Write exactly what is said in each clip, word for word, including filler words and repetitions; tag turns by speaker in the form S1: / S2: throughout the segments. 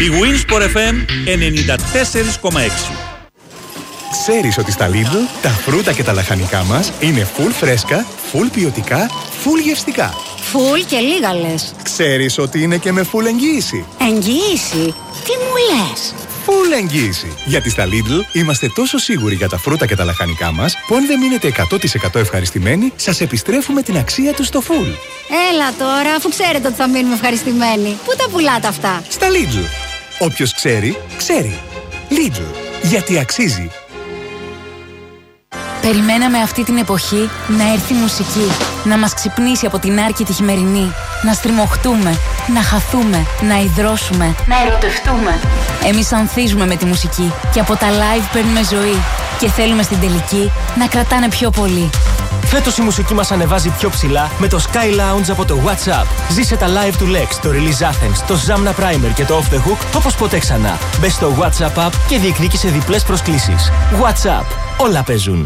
S1: Η Winsport εφ εμ ενενήντα τέσσερα κόμμα έξι.
S2: Ξέρεις ότι στα Lidl τα φρούτα και τα λαχανικά μας είναι full φρέσκα, full ποιοτικά, full γευστικά.
S3: Full και λίγα λες.
S2: Ξέρεις ότι είναι και με full εγγύηση.
S3: Εγγύηση? Τι μου λες?
S2: Full εγγύηση. Γιατί στα Lidl είμαστε τόσο σίγουροι για τα φρούτα και τα λαχανικά μας που αν δεν μείνετε εκατό τοις εκατό ευχαριστημένοι, σας επιστρέφουμε την αξία τους στο full.
S3: Έλα τώρα, αφού ξέρετε ότι θα μείνουμε ευχαριστημένοι. Πού τα πουλάτε αυτά?
S2: Στα Lidl. Όποιος ξέρει, ξέρει. Lidl. Γιατί αξίζει.
S4: Περιμέναμε αυτή την εποχή να έρθει μουσική, να μας ξυπνήσει από την άρκη τη χειμερινή, να στριμωχτούμε, να χαθούμε, να υδρώσουμε, να ερωτευτούμε. Εμείς ανθίζουμε με τη μουσική και από τα live παίρνουμε ζωή και θέλουμε στην τελική να κρατάνε πιο πολύ.
S5: Φέτος η μουσική μας ανεβάζει πιο ψηλά με το Sky Lounge από το WhatsApp. Ζήσε τα live του Lex, το Release Athens, το Zamna Primer και το Off The Hook όπως ποτέ ξανά. Μπες στο WhatsApp app και διεκδίκησε διπλές προσκλήσεις. WhatsApp. Όλα παίζουν.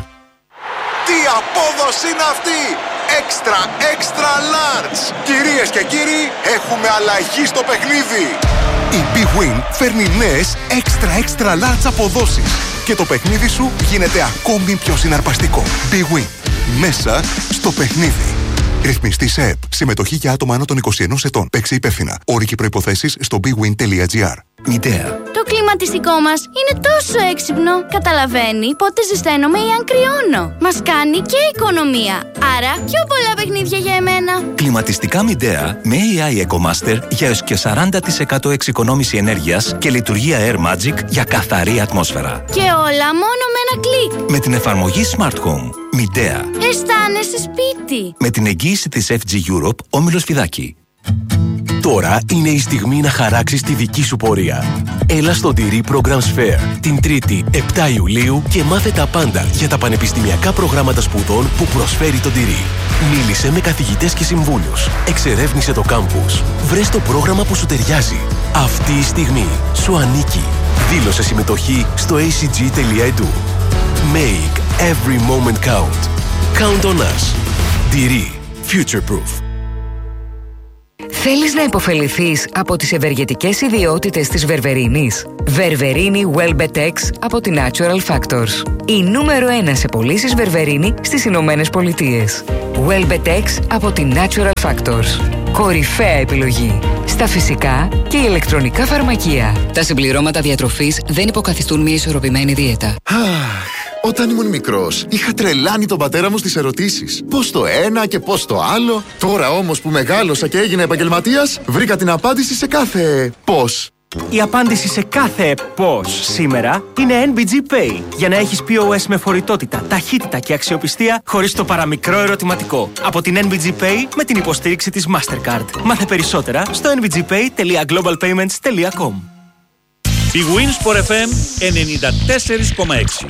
S6: Τι απόδοση είναι αυτή! Extra, extra large! Κυρίες και κύριοι, έχουμε αλλαγή στο παιχνίδι! Η Big Win φέρνει νέες extra, extra large αποδόσεις και το παιχνίδι σου γίνεται ακόμη πιο συναρπαστικό. Big Win. Μέσα στο παιχνίδι. Ρυθμιστή σε ΕΠ. Συμμετοχή για άτομα άνω των είκοσι ενός ετών. Παίξε υπεύθυνα. Όροι και προϋποθέσεις στο bigwin τελεία gr. Μητέα.
S7: Το κλιματιστικό μας είναι τόσο έξυπνο. Καταλαβαίνει πότε ζεσταίνομαι ή αν κρυώνω. Μας κάνει και οικονομία. Άρα πιο πολλά παιχνίδια για εμένα.
S8: Κλιματιστικά Μητέα με έι άι EcoMaster για έως και σαράντα τοις εκατό εξοικονόμηση ενέργειας και λειτουργία Air Magic για καθαρή ατμόσφαιρα.
S7: Και όλα μόνο με ένα κλικ.
S8: Με την εφαρμογή Smart Home. Μητέα.
S7: Αισθάνεσαι σπίτι.
S8: Με την εγγύηση της εφ τζι Europe, Όμιλος Φιδάκη. Τώρα είναι η στιγμή να χαράξεις τη δική σου πορεία. Έλα στο Ντυρί Programs Fair την Τρίτη επτά Ιουλίου και μάθε τα πάντα για τα πανεπιστημιακά προγράμματα σπουδών που προσφέρει το Ντυρί. Μίλησε με καθηγητές και συμβούλους. Εξερεύνησε το κάμπους. Βρες το πρόγραμμα που σου ταιριάζει. Αυτή η στιγμή σου ανήκει. Δήλωσε συμμετοχή στο έι σι τζι τελεία ι ντου. Make every moment count. Count on us. Ντυρί. Future Proof.
S9: Θέλεις να υποφεληθείς από τις ευεργετικές ιδιότητες της βερβερίνης? Βερβερίνη Welbetex από την Natural Factors. Η νούμερο ένα σε πωλήσεις βερβερίνη στις Ηνωμένες Πολιτείες. Welbetex από την Natural Factors. Κορυφαία επιλογή στα φυσικά και ηλεκτρονικά φαρμακεία.
S10: Τα συμπληρώματα διατροφής δεν υποκαθιστούν μια ισορροπημένη δίαιτα.
S6: Όταν ήμουν μικρός, είχα τρελάνει τον πατέρα μου στις ερωτήσεις. Πώς το ένα και πώς το άλλο. Τώρα όμως που μεγάλωσα και έγινα επαγγελματίας, βρήκα την απάντηση σε κάθε πώς.
S5: Η απάντηση σε κάθε πώς σήμερα είναι εν μπι τζι Pay. Για να έχεις πι ο ες με φορητότητα, ταχύτητα και αξιοπιστία χωρίς το παραμικρό ερωτηματικό. Από την εν μπι τζι Pay με την υποστήριξη της Mastercard. Μάθε περισσότερα στο εν μπι τζι pay τελεία global payments τελεία com.
S1: Η Winsport εφ εμ ενενήντα τέσσερα κόμμα έξι.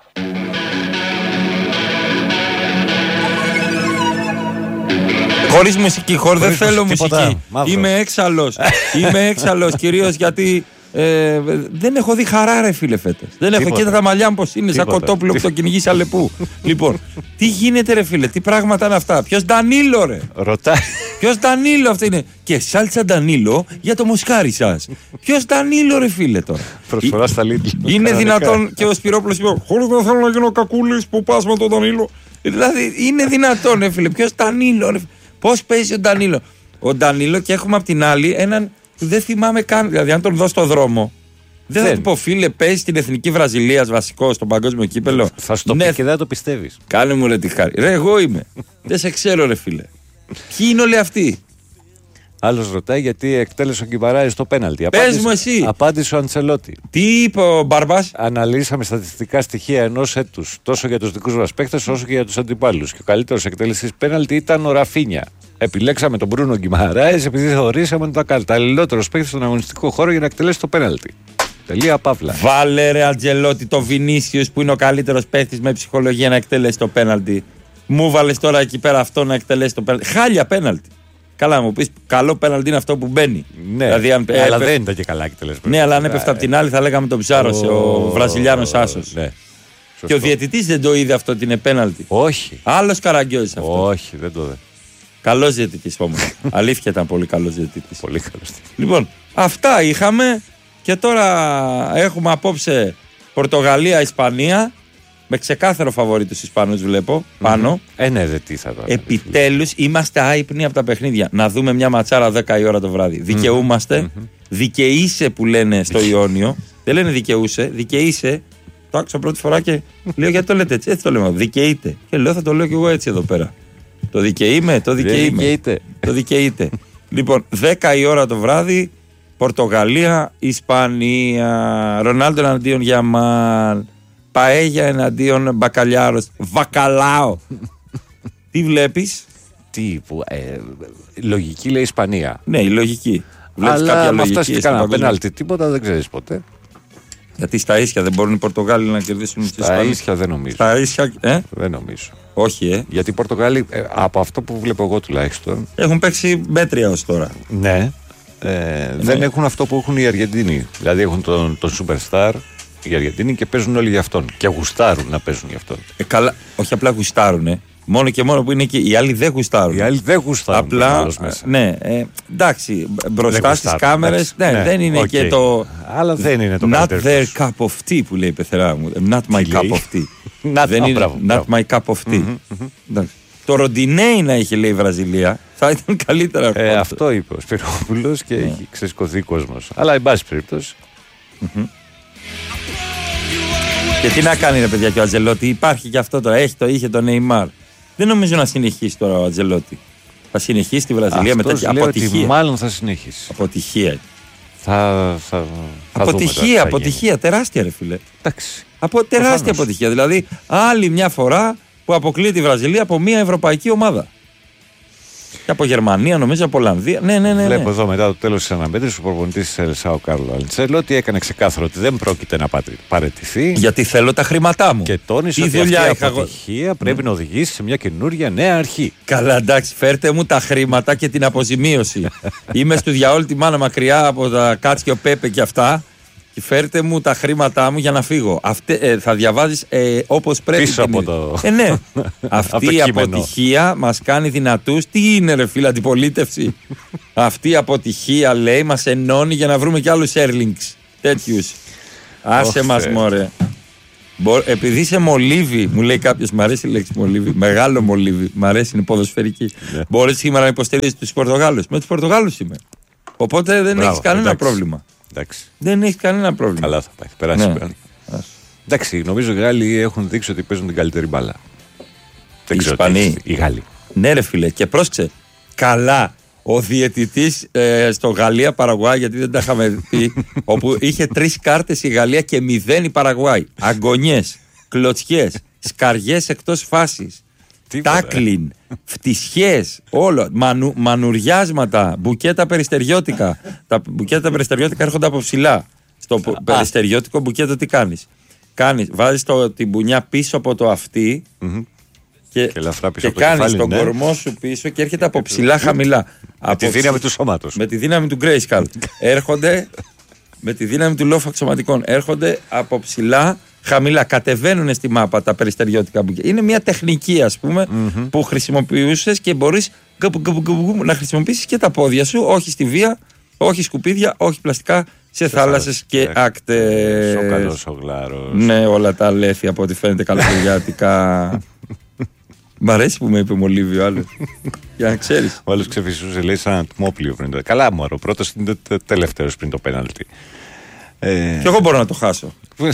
S11: Χωρίς μουσική, χωρίς δεν θέλω
S12: τίποτα,
S11: μουσική.
S12: μαύρος.
S11: Είμαι έξαλλος. Είμαι έξαλλος κυρίως γιατί ε, δεν έχω δει χαρά, ρε φίλε, φέτος. Δεν έχω.
S12: Τίποτα.
S11: Κοίτα τα μαλλιά μου πως είναι, σαν
S12: Τίποτα.
S11: κοτόπουλο που το κυνηγεί σαν Αλεπού. Λοιπόν, τι γίνεται, ρε φίλε, τι πράγματα είναι αυτά. Ποιος Ντανίλο, ρε.
S12: Ρωτάει.
S11: Ποιος Ντανίλο αυτό είναι. Και σάλτσα Ντανίλο για το μοσχάρι σας. Ποιος Ντανίλο, ρε φίλε, τώρα.
S12: Προσφορά στα Lidl.
S11: Είναι δυνατόν και ο Σπυρόπουλος είπε: χωρίς να θέλω να γίνω κακούλης που πας με τον Ντανίλο. Δηλαδή, είναι δυνατόν, ρε φίλε. Ποιος Ντανίλο, ρε. Πώς παίζει ο Ντανίλο. Ο Ντανίλο και έχουμε απ' την άλλη έναν που δεν θυμάμαι καν. Δηλαδή, αν τον δω στο δρόμο, δεν θα του πω, φίλε, παίζει στην εθνική Βραζιλίας βασικό στο παγκόσμιο κύπελο.
S12: Θα σου το
S11: Ναι,
S12: πει και δεν θα το πιστεύεις.
S11: κάνε μου, ρε, τη χάρη. Ρε, εγώ είμαι. Δεν σε ξέρω, ρε φίλε. Ποιοι είναι όλοι αυτοί.
S12: Άλλος ρωτάει γιατί εκτέλεσε ο Γκιμπαράης το πέναλτι.
S11: Πες μου εσύ.
S12: Απάντησε ο Αντσελότη.
S11: Τι είπε ο Μπαρμπάς.
S12: Αναλύσαμε στατιστικά στοιχεία ενός έτους, τόσο για τους δικούς μας παίκτες όσο και για τους αντιπάλους. Και ο καλύτερος εκτέλεσης πέναλτι ήταν ο Ραφίνια. Επιλέξαμε τον Μπρούνο Γκιμπαράης επειδή θεωρήσαμε ότι ήταν καταλληλότερος παίκτης στον αγωνιστικό χώρο για να εκτελέσει το πέναλτι. Τελεία παύλα.
S11: Βάλε, ρε Αντζελότη, το Βινίσιους που είναι ο καλύτερος παίκτης με ψυχολογία να εκτελέσει το πέναλτι. Μου βάλες τώρα εκεί πέρα αυτό να εκτελέσει το πέναλτι. Χάλια πέναλτι. Καλά, μου πει καλό πέναλτι είναι αυτό που μπαίνει.
S12: Ναι, δηλαδή, αν, αλλά έπεφ... δεν ήταν και καλά εκτελεσμένο.
S11: Ναι, αλλά αν έπεφτε από την άλλη θα λέγαμε τον ψάρωσε, ο, ο Βραζιλιάνος άσος.
S12: Ναι.
S11: Και ο διαιτητής δεν το είδε αυτό ότι είναι πέναλτι.
S12: Όχι.
S11: Άλλος Καραγκιόζης αυτό.
S12: Όχι, δεν το είδε.
S11: Καλός διαιτητής όμως. Αλήθεια ήταν πολύ καλός διαιτητής.
S12: Πολύ καλός.
S11: Λοιπόν, αυτά είχαμε. Και τώρα έχουμε απόψε Πορτογαλία-Ισπανία. Με ξεκάθαρο φαβορί τους Ισπανούς βλέπω πάνω.
S12: Mm-hmm. Ε, ναι, δε τι θα δω.
S11: Επιτέλους είμαστε άϊπνοι από τα παιχνίδια. Να δούμε μια ματσάρα δέκα η ώρα το βράδυ. Mm-hmm. Δικαιούμαστε. Mm-hmm. Δικαιείσαι που λένε στο Ιόνιο. Δεν λένε δικαιούσε. Δικαιείσαι. Το άκουσα πρώτη φορά και λέω γιατί το λέτε έτσι. Έτσι το λέμε. Δικαιείται. Και λέω θα το λέω κι εγώ έτσι εδώ πέρα. Το δικαιείμαι. Το δικαιείμαι. Το δικαιείται. Λοιπόν, δέκα η ώρα το βράδυ. Πορτογαλία, Ισπανία. Ρονάλντο εναντίον Γιαμάλ. Παέγια εναντίον Μπακαλιάρος. Βακαλάο. Τι βλέπεις?
S12: Τι, που, ε, λογική λέει Ισπανία.
S11: Ναι, η λογική. Βλέπεις
S12: αλλά
S11: κάποια
S12: με
S11: λογική?
S12: αυτά κανένα πέναλτι, τίποτα δεν ξέρεις ποτέ.
S11: Γιατί στα ίσια δεν μπορούν οι Πορτογάλοι να κερδίσουν τις
S12: Στα ίσια δεν νομίζω.
S11: Στα ίσια, ε?
S12: Δεν νομίζω.
S11: Όχι, ε.
S12: Γιατί οι Πορτογάλοι, ε, από αυτό που βλέπω εγώ τουλάχιστον,
S11: έχουν παίξει μέτρια ως τώρα.
S12: Ναι. Ε, ναι. Δεν έχουν αυτό που έχουν οι Αργεντίνοι. Δηλαδή έχουν τον, τον Superstar οι Αργεντίνοι και παίζουν όλοι για αυτόν. Και γουστάρουν να παίζουν για αυτόν.
S11: Ε, καλά, όχι απλά γουστάρουν, ε. Μόνο και μόνο που είναι εκεί. Οι άλλοι δεν γουστάρουν.
S12: Οι άλλοι δεν γουστάρουν.
S11: Απλά. Ναι, ε, εντάξει, μπροστά στις κάμερες. Ναι, ναι, δεν είναι okay. και το.
S12: Αλλά δεν είναι το
S11: Not their cup of tea που λέει η πεθερά μου. Not my cup of tea.
S12: Not,
S11: δεν
S12: oh,
S11: είναι
S12: μπράβο,
S11: not
S12: μπράβο.
S11: my cup of tea. Mm-hmm, mm-hmm. Το Ροντινέι να είχε λέει η Βραζιλία θα ήταν καλύτερα.
S12: Ε, αυτό είπε ο Σπυρόπουλος και yeah. έχει ξεσκωθεί κόσμος. Αλλά εν πάση περιπτώσει.
S11: Mm-hmm. Και τι να κάνει ρε παιδιά και ο Ατζελότη, υπάρχει και αυτό τώρα, έχει το, είχε το Νεϊμάρ. Δεν νομίζω να συνεχίσει τώρα ο Ατζελότη. Θα συνεχίσει τη Βραζιλία με τέτοια αποτυχία.
S12: Ότι μάλλον θα συνεχίσει.
S11: Αποτυχία.
S12: Θα, θα, θα
S11: αποτυχία, αποτυχία, γίνει. Τεράστια ρε φίλε.
S12: Εντάξει.
S11: Από τεράστια Προφανώς. αποτυχία. Δηλαδή άλλη μια φορά που αποκλείει τη Βραζιλία από μια ευρωπαϊκή ομάδα. Και από Γερμανία, νομίζω από Ολλανδία. Ναι, ναι, ναι.
S12: Βλέπω
S11: ναι.
S12: εδώ μετά το τέλος της αναμέτρησης ο προπονητής της Ελσά, ο Κάρλο Αντσέλο, ότι έκανε ξεκάθαρο ότι δεν πρόκειται να παραιτηθεί.
S11: Γιατί θέλω τα χρήματά μου.
S12: Και τόνισε ότι αυτή η αποτυχία εγώ... πρέπει mm. να οδηγήσει σε μια καινούργια νέα αρχή.
S11: Καλά, εντάξει, φέρτε μου τα χρήματα και την αποζημίωση. Είμαι στο διαόλου τη μάνα μακριά από τα Κάτσια, ο Πέπε και αυτά. Και φέρτε μου τα χρήματά μου για να φύγω. Αυτέ, ε, θα διαβάζεις ε, όπως πρέπει.
S12: Πίσω από το...
S11: Ε, ναι. Αυτή η αποτυχία μας κάνει δυνατούς. Τι είναι ρε φίλε αντιπολίτευση. Αυτή η αποτυχία λέει μας ενώνει για να βρούμε κι άλλους Erlings. Τέτοιους. Άσε oh, μας μωρέ. Μπο, επειδή είσαι μολύβι, μου λέει κάποιος, μου αρέσει η λέξη μολύβι. Μεγάλο μολύβι. Μ' αρέσει, είναι ποδοσφαιρική. Yeah. Μπορείς σήμερα να υποστηρίζεις τους Πορτογάλους. Με τους Πορτογάλους είμαι. Οπότε δεν έχεις κανένα εντάξει. πρόβλημα.
S12: Εντάξει.
S11: Δεν έχει κανένα πρόβλημα.
S12: Καλά θα πάει. Περάσει. Ναι. Εντάξει, νομίζω οι Γάλλοι έχουν δείξει ότι παίζουν την καλύτερη μπάλα.
S11: Οι Ισπανοί.
S12: Οι Γάλλοι.
S11: Ναι, ρε φίλε, και πρόσεξε. Καλά. Ο διαιτητής ε, στο Γαλλία-Παραγουάη, γιατί δεν τα είχαμε πει, όπου είχε τρεις κάρτες η Γαλλία και μηδέν η Παραγουάη. Αγωνιές, κλωτσιές, σκαριές εκτός φάσης. Τάκλιν, φτισιές, όλο, μανου, μανουριάσματα, μπουκέτα περιστεριώτικα. Τα μπουκέτα περιστεριώτικα έρχονται από ψηλά. Στο Α. περιστεριώτικο μπουκέτο τι κάνεις? Κάνεις, βάζεις το, την μπουνιά πίσω από το αυτί mm-hmm. και, και, και κάνεις τον ναι. κορμό σου πίσω και έρχεται από ψηλά χαμηλά.
S12: Με
S11: από
S12: τη δύναμη του σώματος.
S11: Με τη δύναμη του Grayskull. Έρχονται με τη δύναμη του λόφου αξιωματικών. Έρχονται από ψηλά χαμηλά, κατεβαίνουν στη μάπα τα περιστεριώτικα μπουκέτα. Είναι μια τεχνική, ας πούμε, mm-hmm. που χρησιμοποιούσες και μπορείς να χρησιμοποιήσεις και τα πόδια σου, όχι στη βία, όχι σκουπίδια, όχι πλαστικά, σε θάλασσες και ακτές.
S12: Ο καλός ο γλάρος.
S11: Ναι, όλα τα αλέφεια από ό,τι φαίνεται καλοκαιριάτικα. Μ' αρέσει που με είπε μολύβι ο άλλος. Για να ξέρεις.
S12: Ο άλλος ξεφυσούσε, λέει, σαν ατμόπλιο πριν το. Καλά, μωρό, πρώτος είναι τελευταίος πριν το πέναλτι.
S11: Και εγώ μπορώ να το χάσω.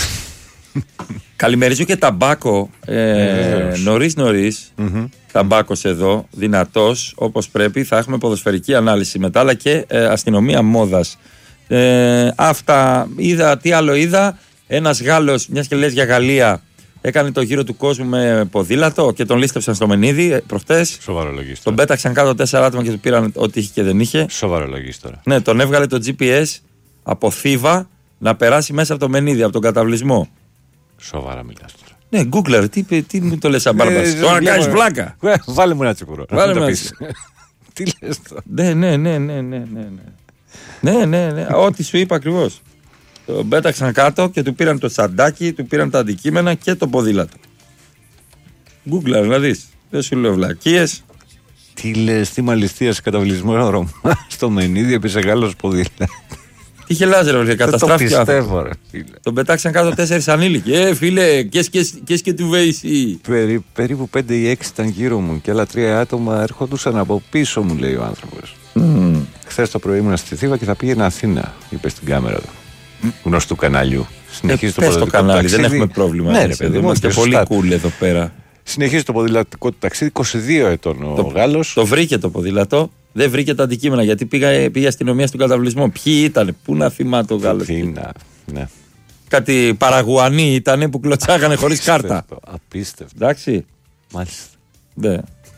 S11: Καλημερίζω και ταμπάκο ε, νωρίς νωρίς mm-hmm. Ταμπάκος εδώ, δυνατός όπως πρέπει. Θα έχουμε ποδοσφαιρική ανάλυση μετά, αλλά και ε, αστυνομία μόδας. ε, Αυτά είδα, τι άλλο είδα. Ένας Γάλλος, μιας και λες για Γαλλία, έκανε το γύρο του κόσμου με ποδήλατο και τον λίστεψαν στο Μενίδη προχτές.
S12: Σοβαρολογής.
S11: Τον πέταξαν κάτω τέσσερα άτομα και του πήραν ό,τι είχε και δεν είχε.
S12: Σοβαρολογής τώρα.
S11: Ναι, τον έβγαλε το τζι πι ες από Θήβα να περάσει μέσα από το Μενίδη, από τον καταβλισμό.
S12: Σοβαρά μιλάς τώρα.
S11: Ναι, Googler, τι, τι μου το λες σαν μπάρμπας. Τώρα κάνεις πλάκα.
S12: Βάλε μου ένα τσίπουρο.
S11: Βάλε μου ένα
S12: Τι λες τώρα.
S11: Ναι, ναι, ναι, ναι, ναι, ναι. Ναι, ναι, ναι. Ό,τι σου είπα ακριβώς. Τον πέταξαν κάτω και του πήραν το τσαντάκι, του πήραν τα αντικείμενα και το ποδήλατο. Googler, να δεις. Δεν σου λέω βλακίες.
S12: Τι λες, τι μαλιστία σε καταβλισμό Ρωμά στο Μενίδη έπεισε Γάλλος ποδήλατο.
S11: Είχε λάζερ, βρε, καταστράφηκε.
S12: Το πιστεύω, ρε φίλε.
S11: Τον πετάξαν κάτω τέσσερις ανήλικοι. Ε, φίλε, και και του Βέισι.
S12: Περί, περίπου πέντε ή έξι ήταν γύρω μου και άλλα τρία άτομα έρχονταν από πίσω μου, λέει ο άνθρωπος.
S11: Mm.
S12: Χθες το πρωί ήμουν στη Θήβα και θα πήγαινα Αθήνα, είπε στην κάμερα του. Mm. Γνωστού καναλιού. Συνεχίζει
S11: ε,
S12: το
S11: το κανάλι,
S12: ταξίδι.
S11: δεν έχουμε πρόβλημα.
S12: Ναι, ρε παιδί,
S11: είμαστε πολύ cool εδώ πέρα.
S12: Συνεχίζει το ποδηλατικό του ταξίδι, είκοσι δύο ετών ο
S11: το,
S12: Γάλλος.
S11: Το βρήκε το ποδήλατο, δεν βρήκε τα αντικείμενα γιατί πήγα, πήγε αστυνομία στον καταβλισμό. Ποιοι ήταν, πού να θυμάται ο Γάλλος.
S12: Ναι.
S11: Κάτι Παραγουανοί ήταν που κλωτσάγανε χωρίς κάρτα.
S12: Απίστευτο.
S11: Εντάξει.
S12: Μάλιστα.
S11: Ναι.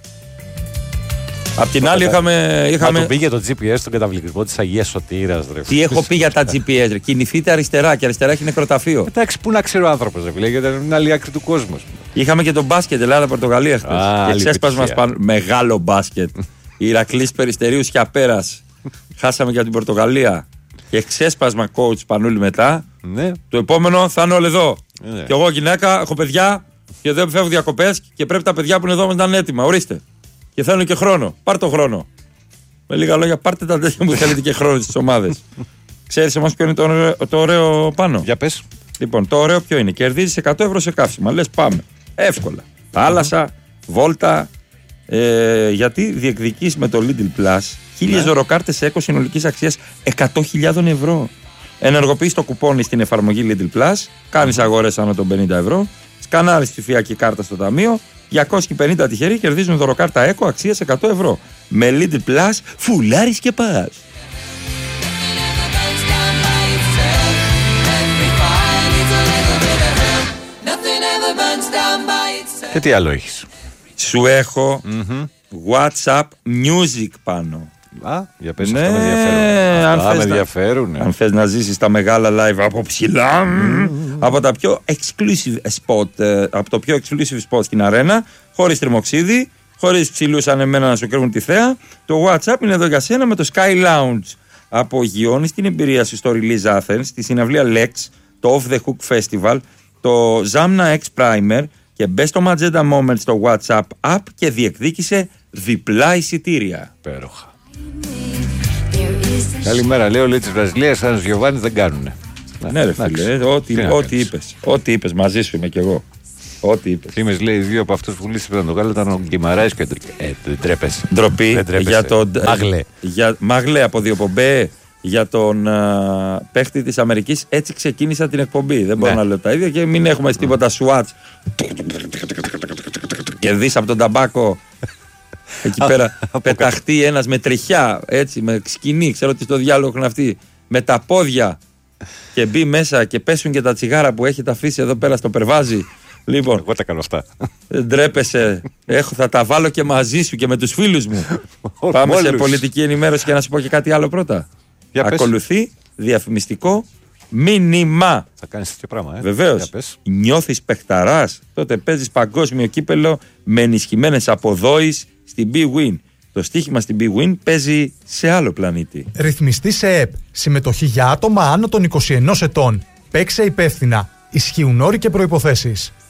S11: Απ' την άλλη είχαμε. είχαμε...
S12: Μα τον πήγε το τζι πι ες στον καταβλητισμό της Αγίας Σωτήρας. Ρε.
S11: Τι έχω πει για τα τζι πι ες, ρε. Κινηθείτε αριστερά και αριστερά έχει νεκροταφείο.
S12: Εντάξει, πού να ξέρει ο άνθρωπος, ρε, γιατί είναι άλλη άκρη του κόσμου.
S11: Είχαμε και τον μπάσκετ Ελλάδα-Πορτογαλία χθες. Και ξέσπασμα σπαν... μεγάλο μπάσκετ. Η Ηρακλής Περιστερίου Σιαπέρας. Χάσαμε και από την Πορτογαλία. Και ξέσπασμα coach Πανούλη μετά.
S12: Ναι.
S11: Το επόμενο θα είναι όλοι εδώ.
S12: Ναι.
S11: Και εγώ γυναίκα, έχω παιδιά και δεν φεύγω διακοπές και πρέπει τα παιδιά που είναι εδώ να είναι έτοιμα. Ορίστε. Και θέλουν και χρόνο. Πάρ' το χρόνο. Με λίγα λόγια, πάρτε τα τέτοια που θέλετε και χρόνο στις ομάδες. Ξέρεις όμως ποιο είναι το ωραίο, το ωραίο πάνω.
S12: Για πες.
S11: Λοιπόν, το ωραίο ποιο είναι. Κερδίζεις εκατό ευρώ σε καύσιμα. Λες πάμε. Εύκολα. Θάλασσα, βόλτα. Ε, γιατί διεκδικείς με το Lidl Plus χίλιες ναι. δωροκάρτες σε έκο συνολικής αξίας εκατό χιλιάδες ευρώ. Ενεργοποιείς το κουπόνι στην εφαρμογή Lidl Plus, κάνεις αγορές άνω των πενήντα ευρώ, σκανάρεις ψηφιακή κάρτα στο ταμείο, διακόσιοι πενήντα τυχεροί κερδίζουν δωροκάρτα έκο αξίας εκατό ευρώ. Με Lidl Plus φουλάρεις και πας.
S12: Και τι άλλο έχεις?
S11: Σου έχω mm-hmm. WhatsApp Music πάνω.
S12: Α, για πες, ναι, αυτά με ενδιαφέρουν.
S11: Αν,
S12: αυτά
S11: θες
S12: με
S11: να,
S12: ενδιαφέρουν.
S11: αν θες να ζήσεις τα μεγάλα live από ψηλά, mm. από τα πιο exclusive spot, από το πιο exclusive spot στην αρένα, χωρίς τριμοξίδι, χωρίς ψηλούς ανεμένα να σου κρύβουν τη θέα, το WhatsApp είναι εδώ για σένα με το Sky Lounge. Απογειώνεις την εμπειρία σου στο Release Athens, στη συναυλία Lex, το Off the Hook Festival, το Zamna X Primer και μπες στο Magenta Moment στο WhatsApp app και διεκδίκησε διπλά εισιτήρια.
S12: Πέροχα. Καλημέρα, λέει ο Λίτ της Βραζιλίας, αν Γιωβάνης δεν κάνουνε.
S11: Ναι, ρε φίλε, ό,τι, ό,τι είπες. Ό,τι είπες, μαζί σου είμαι κι εγώ. Ό,τι είπες.
S12: Θύμες, λέει, δύο από αυτούς που λύσαν τον Γάλλο ήταν ο Γκιμαράης και ο ε, δεν τρέπεσαι.
S11: Ντροπή για τον.
S12: Μαγλέ.
S11: Για, μαγλέ από δύο πομπέ. Για τον α, παίχτη της Αμερικής, έτσι ξεκίνησα την εκπομπή. Δεν μπορώ ναι. να λέω τα ίδια και μην έχουμε τίποτα σουάτς. Και δεις από τον ταμπάκο εκεί πέρα πεταχτεί ένας με τριχιά, έτσι, με σκηνή, ξέρω τι στο διάλογο έχουν αυτοί, με τα πόδια και μπει μέσα και πέσουν και τα τσιγάρα που έχετε αφήσει εδώ πέρα στο περβάζι. Λοιπόν,
S12: εγώ τα κάνω αυτά.
S11: Ντρέπεσαι. Έχω, θα τα βάλω και μαζί σου και με τους φίλους μου. Πάμε σε πολιτική ενημέρωση και να σου πω και κάτι άλλο πρώτα. Για ακολουθεί πες. Διαφημιστικό μήνυμα.
S12: Θα κάνεις τέτοιο πράγμα, ε.
S11: Βεβαίως. Νιώθεις παιχταράς, τότε παίζεις παγκόσμιο κύπελο με ενισχυμένες αποδόεις στην BWIN. Το στοίχημα στην BWIN παίζει σε άλλο πλανήτη.
S13: Ρυθμιστή σε ΕΠ. Συμμετοχή για άτομα άνω των είκοσι ενός ετών. Παίξε υπεύθυνα. Ισχύουν όροι και προϋποθέσεις.